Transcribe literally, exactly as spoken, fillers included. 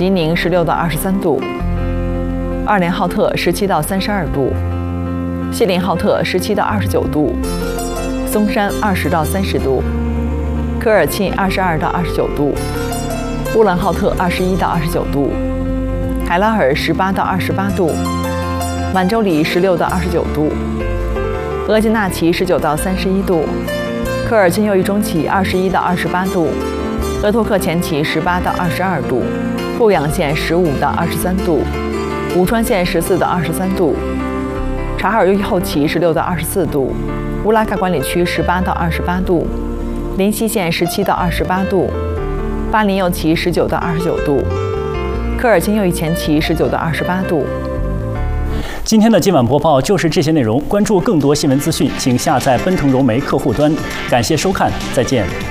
吉宁十六到二十三度，二连浩特十七到三十二度，锡林浩特十七到二十九度，松山二十到三十度，科尔沁二十二到二十九度，乌兰浩特二十一到二十九度，海拉尔十八到二十八度，满洲里十六到二十九度，额济纳旗十九到三十一度，科尔沁右翼中旗二十一到二十八度，额托克前旗十八到二十二度，富阳县十五到二十三度，武川县十四到二十三度，察哈尔右翼后旗十六到二十四度，乌拉喀管理区十八到二十八度，林西县十七到二十八度，巴林右旗十九到二十九度，科尔沁右翼前旗十九到二十八度。 今天的今晚播报就是这些内容，关注更多新闻资讯，请下载奔腾融媒客户端。感谢收看，再见。